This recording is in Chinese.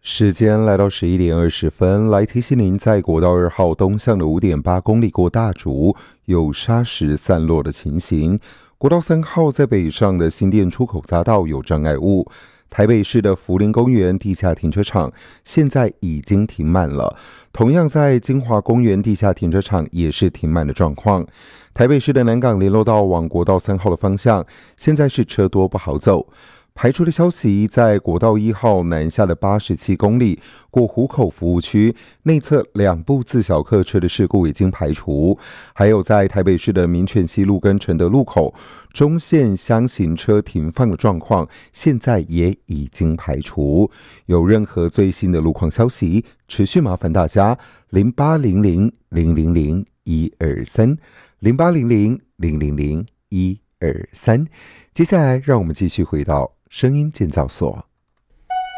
时间来到11点20分，来提醒您，在国道2号东向的5.8公里过大竹有砂石散落的情形。国道3号在北上的新店出口匝道有障碍物。台北市的福林公园地下停车场现在已经停满了，同样在金华公园地下停车场也是停满的状况。台北市的南港联络道往国道3号的方向，现在是车多不好走。排除的消息，在国道1号南下的87公里过湖口服务区内侧2部自小客车的事故已经排除，还有在台北市的民权西路跟承德路口中线厢型车停放的状况，现在也已经排除。有任何最新的路况消息，持续麻烦大家0800000123 0800000123。接下来让我们继续回到声音建造所。